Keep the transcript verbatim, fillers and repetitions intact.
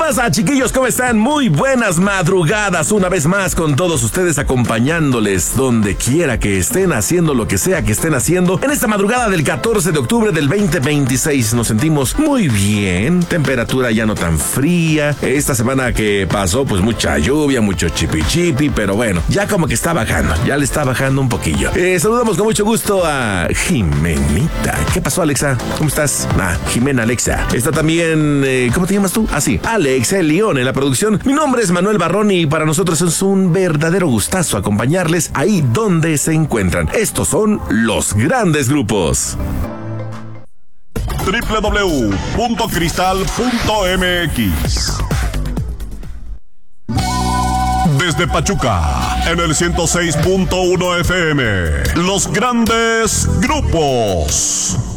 pasa, chiquillos? ¿Cómo están? Muy buenas madrugadas una vez más con todos ustedes, acompañándoles donde quiera que estén, haciendo lo que sea que estén haciendo. En esta madrugada del catorce de octubre del veinte veintiséis nos sentimos muy bien, temperatura ya no tan fría. Esta semana que pasó, pues mucha lluvia, mucho chipi chipi, pero bueno, ya como que está bajando, ya le está bajando un poquillo. Eh, saludamos con mucho gusto a Jimenita. ¿Qué pasó, Alexa? ¿Cómo estás? Ah, Jimena Alexa. Está también, eh, ¿cómo te llamas tú? Ah, sí, Alex el León en la producción. Mi nombre es Manuel Barrón y para nosotros es un verdadero gustazo acompañarles ahí donde se encuentran. Estos son los grandes grupos. doble u doble u doble u punto cristal punto m x. Desde Pachuca, en el ciento seis punto uno F M, los grandes grupos.